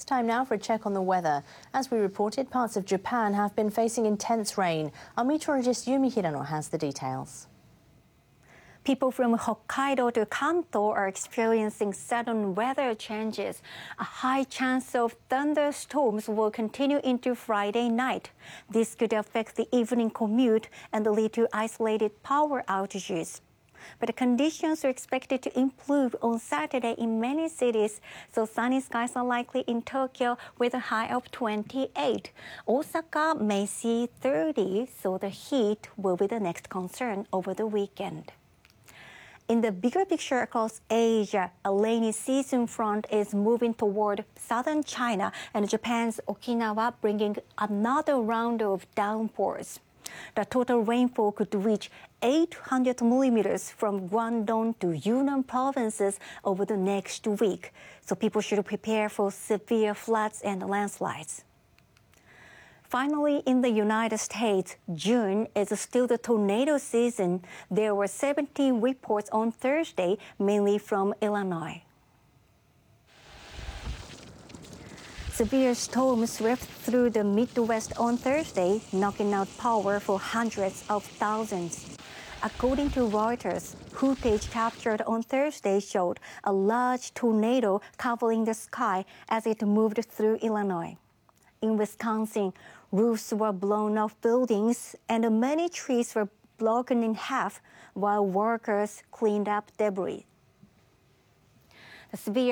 time now for a check on the weather. As we reported, parts of Japan have been facing intense rain. Our meteorologist Yumi Hirano has the details. People from Hokkaido to Kanto are experiencing sudden weather changes. A high chance of thunderstorms will continue into Friday night. This could affect the evening commute and lead to isolated power outages. But the conditions are expected to improve on Saturday in many cities, so sunny skies are likely in Tokyo with a high of 28. Osaka may see 30, so the heat will be the next concern over the weekend. In the bigger picture across Asia, a rainy season front is moving toward southern China and Japan's Okinawa, bringing another round of downpours. The total rainfall could reach 800 millimeters from Guangdong to Yunnan provinces over the next week, so people should prepare for severe floods and landslides. Finally, in the United States, June is still the tornado season. There were 17 reports on Thursday, mainly from Illinois. Severe storms swept through the Midwest on Thursday, knocking out power for hundreds of thousands. According to Reuters, footage captured on Thursday showed a large tornado covering the sky as it moved through Illinois. In Wisconsin, roofs were blown off buildings and many trees were broken in half while workers cleaned up debris. The severe